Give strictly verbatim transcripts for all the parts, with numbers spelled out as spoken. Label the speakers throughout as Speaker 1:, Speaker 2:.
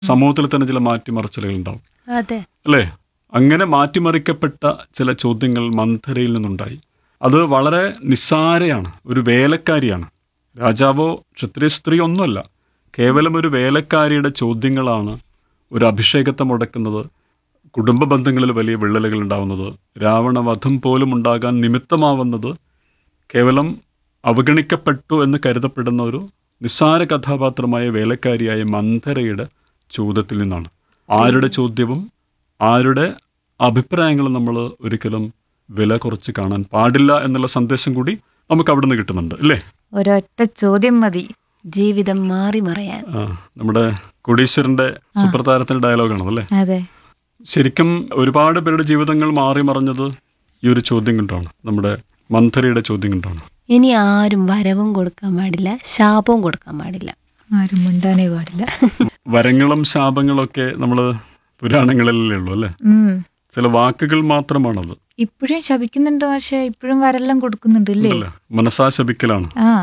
Speaker 1: സമൂഹത്തിൽ തന്നെ ചില മാറ്റിമറിച്ചലുകൾ ഉണ്ടാവും
Speaker 2: അതെ
Speaker 1: അല്ലേ? അങ്ങനെ മാറ്റിമറിക്കപ്പെട്ട ചില ചോദ്യങ്ങൾ മന്ധരയിൽ നിന്നുണ്ടായി. അത് വളരെ നിസ്സാരയാണ്, ഒരു വേലക്കാരിയാണ്. രാജാവോ ക്ഷത്രിയ സ്ത്രീ ഒന്നുമല്ല, കേവലം ഒരു വേലക്കാരിയുടെ ചോദ്യങ്ങളാണ് ഒരു അഭിഷേകത്തെ മുടക്കുന്നത്, കുടുംബ ബന്ധങ്ങളിൽ വലിയ വിള്ളലുകൾ ഉണ്ടാവുന്നത്, രാവണവധം പോലും ഉണ്ടാകാൻ നിമിത്തമാവുന്നത് കേവലം അവഗണിക്കപ്പെട്ടു എന്ന് കരുതപ്പെടുന്ന ഒരു നിസ്സാര കഥാപാത്രമായ വേലക്കാരിയായ മന്ധരയുടെ ചോദ്യത്തിൽ നിന്നാണ്. ആരുടെ ചോദ്യവും ആരുടെ അഭിപ്രായങ്ങളും നമ്മൾ ഒരിക്കലും വില കുറച്ച് കാണാൻ പാടില്ല എന്നുള്ള സന്ദേശം കൂടി നമുക്ക് അവിടെ നിന്ന് കിട്ടുന്നുണ്ട് അല്ലേ?
Speaker 3: ഒരൊറ്റ ചോദ്യം മതി
Speaker 2: ജീവിതം മാറി മറയാൻ.
Speaker 1: ആ, നമ്മുടെ കോടീശ്വരന്റെ സുപ്രധാനത്തിന്റെ ഡയലോഗാണ് അല്ലേ?
Speaker 3: അതെ.
Speaker 1: ശരിക്കും ഒരുപാട് പേരുടെ ജീവിതങ്ങൾ മാറി മറഞ്ഞത് ഈ ഒരു ചോദ്യം കൊണ്ടാണ്, നമ്മുടെ മന്ധരയുടെ ചോദ്യം കൊണ്ടാണ്.
Speaker 2: ഇനി ആരും വരവും കൊടുക്കാൻ പാടില്ല, ശാപവും കൊടുക്കാൻ പാടില്ല,
Speaker 3: ആരും മിണ്ടാനേ പാടില്ല.
Speaker 1: വരങ്ങളും ശാപങ്ങളും ഒക്കെ നമ്മൾ പുരാണങ്ങളിലല്ലേ ഉള്ളൂ അല്ലേ? ചില വാക്കുകൾ മാത്രമാണത്.
Speaker 3: ഇപ്പോഴും ശപിക്കുന്നുണ്ട്, പക്ഷെ ഇപ്പോഴും വരെല്ലാം കൊടുക്കുന്നുണ്ട് അല്ലേ?
Speaker 1: മനസ്സാ ശപിക്കലാണ്.
Speaker 3: ആ,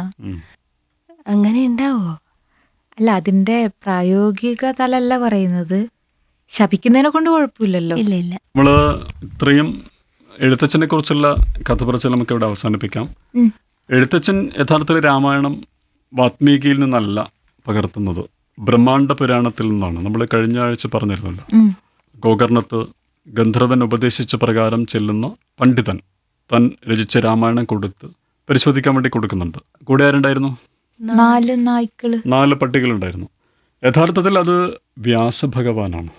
Speaker 2: അങ്ങനെ ഉണ്ടാവോ?
Speaker 3: അല്ല, അതിന്റെ പ്രായോഗിക തലല്ല പറയുന്നത്. ശപിക്കുന്നതിനെ കൊണ്ട് കുഴപ്പമില്ലല്ലോ.
Speaker 2: ഇല്ല ഇല്ല.
Speaker 1: നമ്മള് ഇത്രയും എഴുത്തച്ഛനെ കുറിച്ചുള്ള കഥ പറച്ചിൽ നമുക്ക് ഇവിടെ അവസാനിപ്പിക്കാം. എഴുത്തച്ഛൻ യഥാർത്ഥത്തിൽ രാമായണം വാത്മീകിയിൽ നിന്നല്ല പകർത്തുന്നത്, ബ്രഹ്മാണ്ഡ പുരാണത്തിൽ നിന്നാണ്. നമ്മൾ കഴിഞ്ഞ ആഴ്ച പറഞ്ഞിരുന്നല്ലോ, ഗോകർണത്ത് ഗന്ധർവൻ ഉപദേശിച്ച പ്രകാരം ചെല്ലുന്ന പണ്ഡിതൻ താൻ രചിച്ച രാമായണം കൊടുത്ത് പരിശോധിക്കാൻ വേണ്ടി കൊടുക്കുന്നുണ്ട്. കൂടെ ആരുണ്ടായിരുന്നു?
Speaker 3: നാല് നായ്ക്കള്,
Speaker 1: നാല് പട്ടികളുണ്ടായിരുന്നു. യഥാർത്ഥത്തിൽ അത് വ്യാസഭഗവാനാണ്.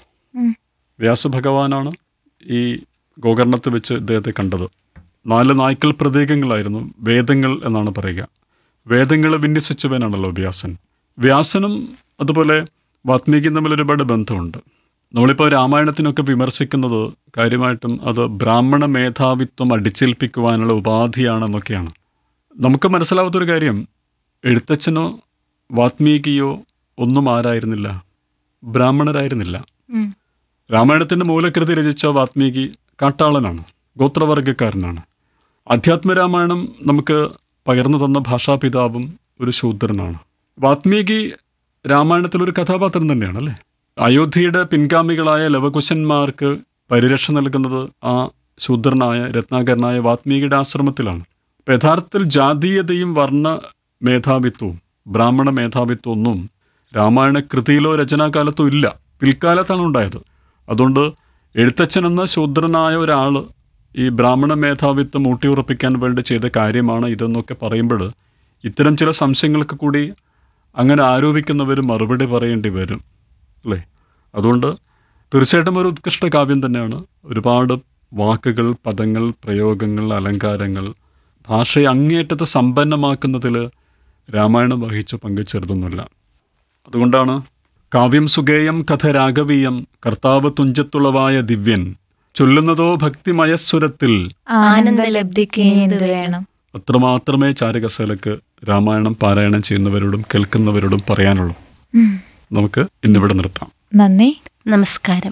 Speaker 1: വ്യാസഭഗവാനാണ് ഈ ഗോകർണത്ത് വെച്ച് ഇദ്ദേഹത്തെ കണ്ടത്. നാല് നായ്ക്കൾ പ്രതീകങ്ങളായിരുന്നു, വേദങ്ങൾ എന്നാണ് പറയുക. വേദങ്ങൾ വിന്യസിച്ചവനാണല്ലോ വ്യാസൻ. വ്യാസനും അതുപോലെ വാത്മീകിയും തമ്മിൽ ഒരുപാട് ബന്ധമുണ്ട്. നമ്മളിപ്പോൾ രാമായണത്തിനൊക്കെ വിമർശിക്കുന്നത് കാര്യമായിട്ടും അത് ബ്രാഹ്മണ മേധാവിത്വം അടിച്ചേൽപ്പിക്കുവാനുള്ള ഉപാധിയാണെന്നൊക്കെയാണ്. നമുക്ക് മനസ്സിലാവാത്തൊരു കാര്യം, എഴുത്തച്ഛനോ വാത്മീകിയോ ഒന്നും ആരായിരുന്നില്ല, ബ്രാഹ്മണരായിരുന്നില്ല. രാമായണത്തിൻ്റെ മൂലകൃതി രചിച്ച വാത്മീകി കാട്ടാളനാണ്, ഗോത്രവർഗക്കാരനാണ്. അധ്യാത്മരാമായണം നമുക്ക് പകർന്നു തന്ന ഭാഷാപിതാവും ഒരു ശൂദ്രനാണ്. വാത്മീകി രാമായണത്തിലൊരു കഥാപാത്രം തന്നെയാണ് അല്ലേ? അയോധ്യയുടെ പിൻഗാമികളായ ലവകുശന്മാർക്ക് പരിരക്ഷ നൽകുന്നത് ആ ശൂദ്രനായ രത്നാകരനായ വാത്മീകിയുടെ ആശ്രമത്തിലാണ്. അപ്പം യഥാർത്ഥത്തിൽ ജാതീയതയും വർണ്ണ മേധാവിത്വവും ബ്രാഹ്മണ മേധാവിത്വം ഒന്നും രാമായണ കൃതിയിലോ രചനാകാലത്തോ ഇല്ല, പിൽക്കാലത്താണ് ഉണ്ടായത്. അതുകൊണ്ട് എഴുത്തച്ഛൻ എന്ന ശൂദ്രനായ ഒരാൾ ഈ ബ്രാഹ്മണ മേധാവിത്വം ഊട്ടിയുറപ്പിക്കാൻ വേണ്ടി ചെയ്ത കാര്യമാണ് ഇതെന്നൊക്കെ പറയുമ്പോൾ ഇത്തരം ചില സംശയങ്ങൾക്ക് കൂടി അങ്ങനെ ആരോപിക്കുന്നവർ മറുപടി പറയേണ്ടി വരും അല്ലേ? അതുകൊണ്ട് തീർച്ചയായിട്ടും ഒരു ഉത്കൃഷ്ട കാവ്യം തന്നെയാണ്. ഒരുപാട് വാക്കുകൾ, പദങ്ങൾ, പ്രയോഗങ്ങൾ, അലങ്കാരങ്ങൾ, ഭാഷയെ അങ്ങേയറ്റത്ത് സമ്പന്നമാക്കുന്നതിൽ രാമായണം വഹിച്ച പങ്ക് ചെറുതൊന്നുമില്ല. അതുകൊണ്ടാണ് കാവ്യം സുഗേയം കഥ രാഘവീയം കർത്താവ് തുഞ്ചത്തുളവായ ദിവ്യൻ ചൊല്ലുന്നതോ ഭക്തിമയസ്വരത്തിൽ
Speaker 3: ആനന്ദലബ്ധിക്ക് എന്ത് വേണം.
Speaker 1: അത്രമാത്രമേ ചാരുകസേലക്ക് രാമായണം പാരായണം ചെയ്യുന്നവരോടും കേൾക്കുന്നവരോടും പറയാനുള്ളൂ. നമുക്ക് ഇന്നിവിടെ നിർത്താം.
Speaker 3: നന്ദി,
Speaker 2: നമസ്കാരം.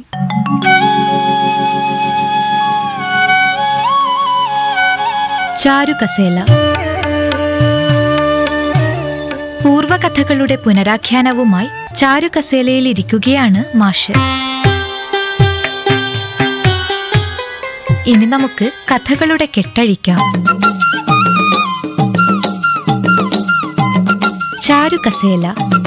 Speaker 3: ചാരുകസേല പൂർവകഥകളുടെ പുനരാഖ്യാനവുമായി ചാരുകസേലയിൽ ഇരിക്കുകയാണ് മാഷ്. ഇനി നമുക്ക് കഥകളുടെ കെട്ടഴിക്കാം. ചാരുകസേല.